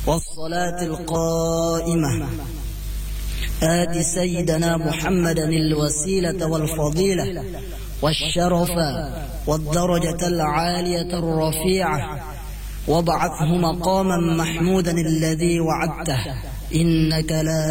والصلاة القائمة آت سيدنا محمدا الوسيلة والفضيلة والشرف والدرجة العالية الرفيعة، وابعثه مقاما محمودا الذي وعدته، إنك لا